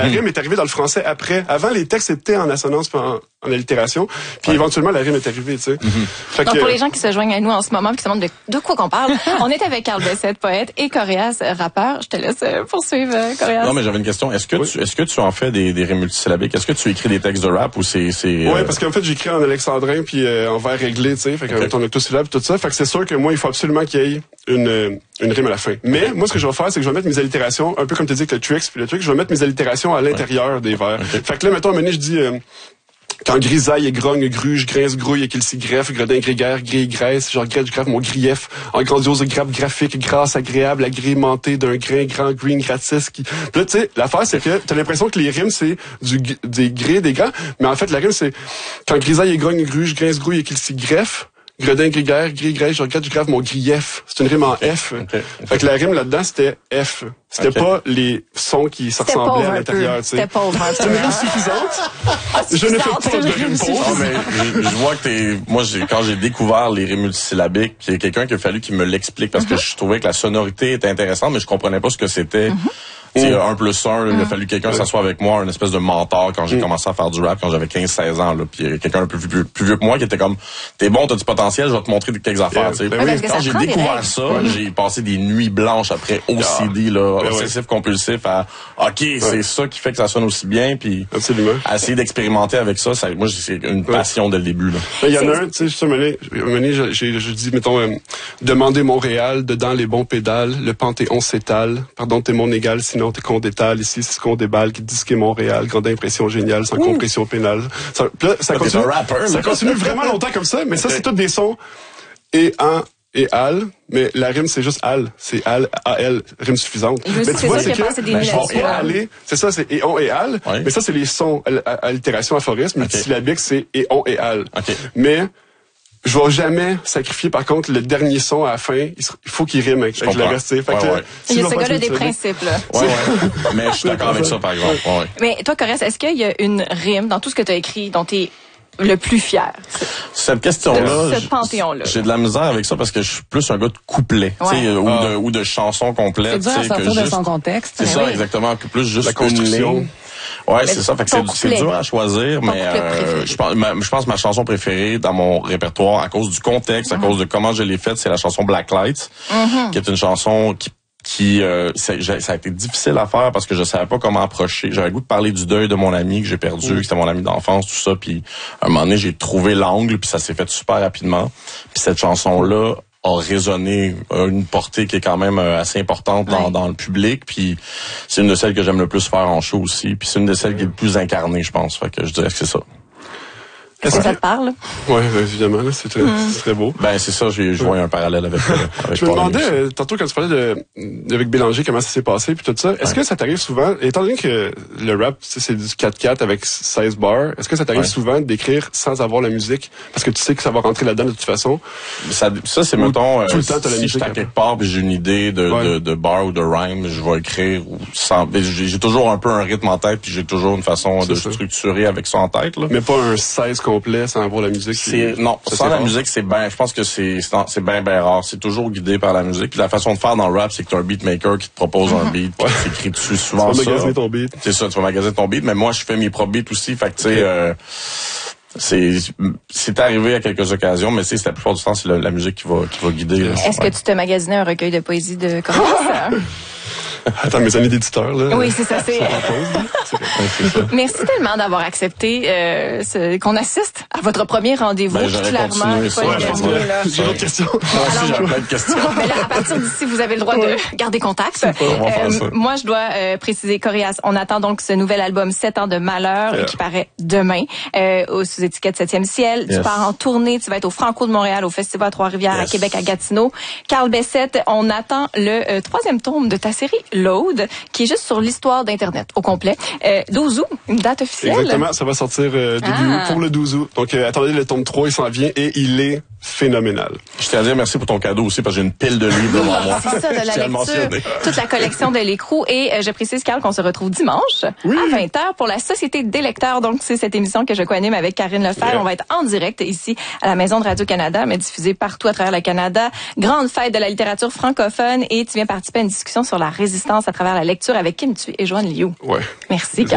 rime est arrivée dans le français après. Avant, les textes étaient en assonance puis en allitération. Puis éventuellement, la rime est arrivée, tu sais. Fait Donc, que, pour les gens qui se joignent à nous en ce moment et qui se demandent de quoi qu'on parle, on est avec Carl Bessette, poète, et Coréas, rappeur. Je te laisse poursuivre, Coréas. Non, mais j'avais une question. Est-ce que tu en fais des rimes multisyllabiques? Est-ce que tu écris des textes de rap ou c'est Ouais, parce qu'en fait, j'écris en alexandrin puis en vers réglé, tu sais. Fait qu'en ton octosyllabe tout ça. Fait que c'est sûr que moi, il faut absolument qu'il y ait une rime à la fin. Mais moi, ce que je vais faire, c'est que je vais mettre mes allitérations, un peu comme tu dis avec le tricks puis le truc, je vais mettre mes allitérations à l'intérieur des vers. Fait que là, mettons, à un moment donné, je dis... quand grisaille et grogne, gruge, grince, grouille et qu'il s'y greffe, gredin, grégaire, grille, graisse, je regrette, je grave mon grief, en grandiose grappe graphique, grâce agréable, agrémentée d'un grain grand, green, gratis, qui... Puis là, tu sais, l'affaire, c'est que t'as l'impression que les rimes, c'est des grés, des grands, mais en fait, la rime, c'est quand grisaille et grogne, gruge, grince, grouille et qu'il s'y greffe, gredin, grégaire, grille, graisse, je regrette, je grave mon grief. C'est une rime en F. Fait que la rime là-dedans, c'était F. C'était pas les sons qui se ressemblaient à l'intérieur, tu sais. C'était pauvre un peu. C'est une rime suffisante. Je ne fais pas de rime pauvre. Non, mais je vois que quand j'ai découvert les rimes multisyllabiques, il y a quelqu'un qui a fallu qu'il me l'explique parce que je trouvais que la sonorité était intéressante, mais je comprenais pas ce que c'était. Tu sais, 1 + 1, il a fallu quelqu'un s'asseoie avec moi, une espèce de mentor quand j'ai commencé à faire du rap quand j'avais 15-16 ans, là. Puis il y a quelqu'un un peu plus vieux que moi qui était comme, t'es bon, t'as du potentiel, je vais te montrer quelques affaires, tu sais. Quand j'ai découvert ça, j'ai passé des nuits blanches après OCD, là, obsessif compulsif à, OK, c'est ça qui fait que ça sonne aussi bien, puis à essayer d'expérimenter avec ça, moi, c'est une passion dès le début, là. Il y en a un, tu sais, juste un moment, je dis, mettons, demander Montréal, dedans les bons pédales, le Panthéon s'étale, pardon, t'es mon égal, sinon t'es qu'on détale, ici, c'est ce qu'on déballe, qui disque Montréal, grande impression géniale, sans compression pénale. Ça continue vraiment longtemps comme ça, mais ça, c'est tous des sons et al, mais la rime, c'est juste al. C'est al, al, rime suffisante. Mais tu vois, c'est que c'est ça, c'est et on et al, mais ça, c'est les sons, allitération, aphorisme, multisyllabique, c'est et on et al. Mais, je vais jamais sacrifier, par contre, le dernier son à la fin. Il faut qu'il rime avec le reste. Il y a ce gars-là des principes, là. Mais je suis d'accord avec ça, par exemple. Mais toi, Coréas, est-ce qu'il y a une rime dans tout ce que tu as écrit dont t'es le plus fier? Cette question-là, ce panthéon-là. J'ai de la misère avec ça parce que je suis plus un gars de couplet, ou de chansons complètes. C'est dur à sortir de son contexte. C'est ça, exactement. Plus juste la construction. Ouais, c'est ça. Fait que c'est dur à choisir, mais je pense que ma chanson préférée dans mon répertoire, à cause du contexte, à cause de comment je l'ai faite, c'est la chanson Black Lights, qui est une chanson ça a été difficile à faire parce que je savais pas comment approcher. J'avais le goût de parler du deuil de mon ami que j'ai perdu, que c'était mon ami d'enfance, tout ça. Puis à un moment donné, j'ai trouvé l'angle, puis ça s'est fait super rapidement. Puis cette chanson-là a résonné, une portée qui est quand même assez importante dans le public. Puis c'est une de celles que j'aime le plus faire en show aussi. Puis c'est une de celles qui est le plus incarnée, je pense. Fait que je dirais que c'est ça. Est-ce que ça te parle? Oui, évidemment, là, c'est très beau. Ben, c'est ça, je vois un parallèle avec je me demandais, tantôt, quand tu parlais avec Bélanger, comment ça s'est passé, puis tout ça, est-ce que ça t'arrive souvent, étant donné que le rap, c'est du 4/4 avec 16 bars, est-ce que ça t'arrive souvent d'écrire sans avoir la musique? Parce que tu sais que ça va rentrer là-dedans de toute façon. Ça c'est, mettons, tout le temps, t'as la musique. Si je suis à quelque part, puis j'ai une idée de bar ou de rhyme, je vais écrire j'ai toujours un peu un rythme en tête, puis j'ai toujours une façon de structurer avec ça en tête, là. Mais pas un 16 complet sans avoir la musique. Sans la musique, je pense que c'est bien rare. C'est toujours guidé par la musique. Puis la façon de faire dans le rap, c'est que tu as un beatmaker qui te propose un beat, puis tu écris dessus souvent ça. Tu vas magasiner ton beat. C'est ça, tu vas magasiner ton beat, mais moi, je fais mes propres beats aussi. Fait que, tu sais, c'est arrivé à quelques occasions, mais c'est la plupart du temps, c'est la musique qui va guider. Est-ce que tu t'es magasiné un recueil de poésie de Coréas? Attends, mes années d'éditeur, là. Oui, c'est ça, Merci tellement d'avoir accepté qu'on assiste à votre premier rendez-vous. Clairement, j'ai d'autres questions. Moi aussi, j'ai plein de questions. Mais là, à partir d'ici, vous avez le droit de garder contact. Moi, je dois préciser, Coréas, on attend donc ce nouvel album 7 ans de malheur qui paraît demain sous étiquette 7e ciel. Tu pars en tournée, tu vas être au Franco de Montréal, au Festival à Trois-Rivières, à Québec, à Gatineau. Carl Bessette, on attend le 3e tome de ta série Load, qui est juste sur l'histoire d'Internet au complet. 12 août, une date officielle. Exactement, ça va sortir début août pour le 12 août. Donc, attendez, le tome 3, il s'en vient et il est phénoménal. Je tiens à dire merci pour ton cadeau aussi, parce que j'ai une pile de livres devant moi. C'est ça, de la lecture. Toute la collection de l'écrou. Et je précise, Carl, qu'on se retrouve dimanche à 20h pour la Société des lecteurs. Donc, c'est cette émission que je co-anime avec Karine Lefebvre. On va être en direct ici à la Maison de Radio-Canada, mais diffusée partout à travers le Canada. Grande fête de la littérature francophone et tu viens participer à une discussion sur la résistance à travers la lecture avec Kim Thuy et Joanne Liu. Ouais. Merci, Carl.